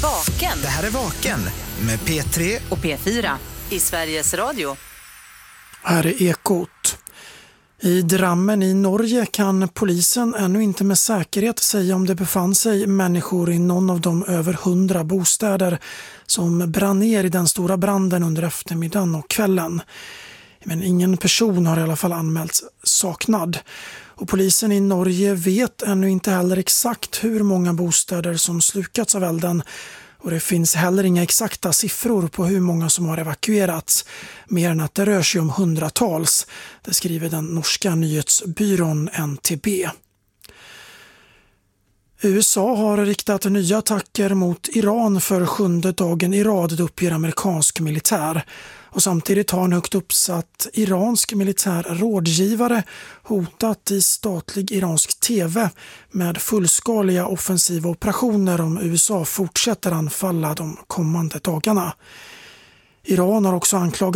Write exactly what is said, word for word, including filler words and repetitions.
Vaken. Det här är Vaken med P tre och P fyra i Sveriges Radio. Här är Ekot. I Drammen i Norge kan polisen ännu inte med säkerhet säga om det befann sig människor i någon av de över hundra bostäder som brann ner i den stora branden under eftermiddagen och kvällen. Men ingen person har i alla fall anmälts saknad. Och polisen i Norge vet ännu inte heller exakt hur många bostäder som slukats av elden. Och det finns heller inga exakta siffror på hur många som har evakuerats, mer än att det rör sig om hundratals, det skriver den norska nyhetsbyrån N T B. U S A har riktat nya attacker mot Iran för sjunde dagen i rad, uppger amerikansk militär. Och samtidigt har en högt uppsatt iransk militär rådgivare hotat i statlig iransk tv med fullskaliga offensiva operationer om U S A fortsätter anfalla de kommande dagarna. Iran har också anklagat